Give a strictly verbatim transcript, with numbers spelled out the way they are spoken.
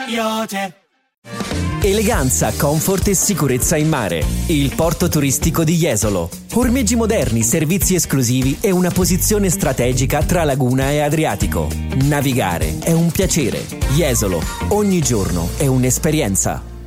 Yacht. Eleganza, comfort e sicurezza in mare. Il porto turistico di Jesolo. Ormeggi moderni, servizi esclusivi e una posizione strategica tra laguna e Adriatico. Navigare è un piacere. Jesolo, ogni giorno è un'esperienza.